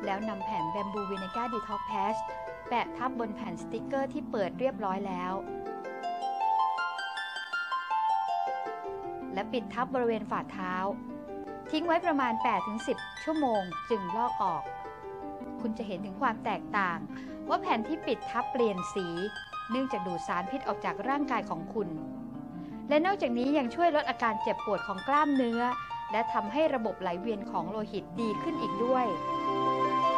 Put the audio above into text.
แล้วนำแผ่นแบมบูวินิก้าดีท็อกแพชแปะทับบนแผ่นสติกเกอร์ที่เปิดเรียบร้อยแล้วและปิดทับบริเวณฝ่าเท้าทิ้งไว้ประมาณ 8-10 ชั่วโมงจึงลอกออกคุณจะเห็นถึงความแตกต่างว่าแผ่นที่ปิดทับเปลี่ยนสีเนื่องจากดูดสารพิษออกจากร่างกายของคุณและนอกจากนี้ยังช่วยลดอาการเจ็บปวดของกล้ามเนื้อและทำให้ระบบไหลเวียนของโลหิตดีขึ้นอีกด้วย